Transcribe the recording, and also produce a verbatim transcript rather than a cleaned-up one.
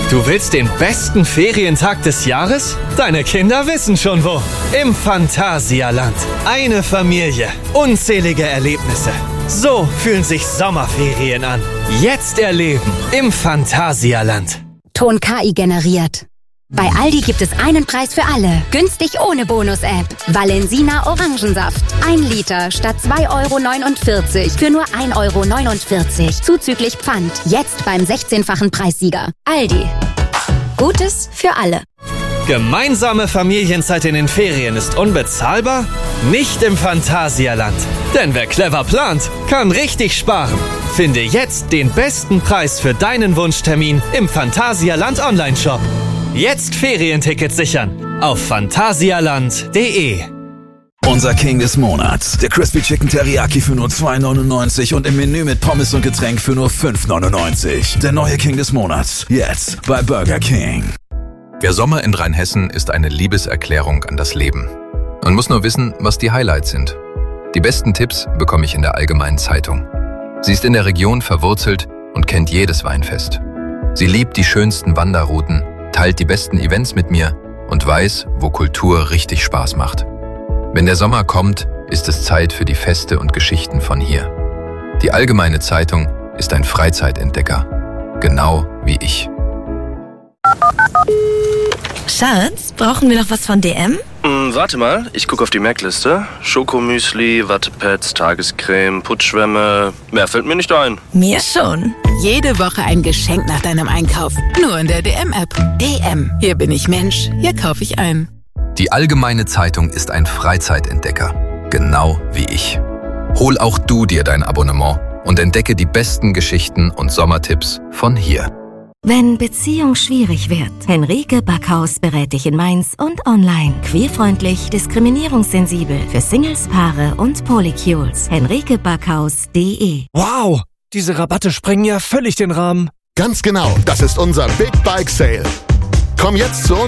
Du willst den besten Ferientag des Jahres? Deine Kinder wissen schon wo. Im Phantasialand. Eine Familie. Unzählige Erlebnisse. So fühlen sich Sommerferien an. Jetzt erleben im Phantasialand. Ton K I generiert. Bei Aldi gibt es einen Preis für alle. Günstig ohne Bonus-App. Valensina Orangensaft. Ein Liter statt zwei Euro neunundvierzig für nur ein Euro neunundvierzig. Zuzüglich Pfand. Jetzt beim sechzehnfachen Preissieger. Aldi. Gutes für alle. Gemeinsame Familienzeit in den Ferien ist unbezahlbar? Nicht im Phantasialand. Denn wer clever plant, kann richtig sparen. Finde jetzt den besten Preis für deinen Wunschtermin im Phantasialand Online-Shop. Jetzt Ferientickets sichern auf phantasialand punkt de. Unser King des Monats. Der Crispy Chicken Teriyaki für nur zwei neunundneunzig und im Menü mit Pommes und Getränk für nur fünf neunundneunzig. Der neue King des Monats. Jetzt bei Burger King. Der Sommer in Rheinhessen ist eine Liebeserklärung an das Leben. Man muss nur wissen, was die Highlights sind. Die besten Tipps bekomme ich in der Allgemeinen Zeitung. Sie ist in der Region verwurzelt und kennt jedes Weinfest. Sie liebt die schönsten Wanderrouten, teilt die besten Events mit mir und weiß, wo Kultur richtig Spaß macht. Wenn der Sommer kommt, ist es Zeit für die Feste und Geschichten von hier. Die Allgemeine Zeitung ist ein Freizeitentdecker, genau wie ich. Schatz, brauchen wir noch was von D M? Mm, warte mal, ich gucke auf die Merkliste. Schokomüsli, Wattepads, Tagescreme, Putzschwämme. Mehr fällt mir nicht ein. Mir schon. Jede Woche ein Geschenk nach deinem Einkauf. Nur in der D M-App. D M. Hier bin ich Mensch. Hier kaufe ich ein. Die Allgemeine Zeitung ist ein Freizeitentdecker, genau wie ich. Hol auch du dir dein Abonnement und entdecke die besten Geschichten und Sommertipps von hier. Wenn Beziehung schwierig wird, Henrike Backhaus berät dich in Mainz und online. Queerfreundlich, diskriminierungssensibel für Singles, Paare und Polycules. henrike backhaus punkt de. Wow, diese Rabatte sprengen ja völlig den Rahmen. Ganz genau, das ist unser Big Bike Sale. Komm jetzt zu uns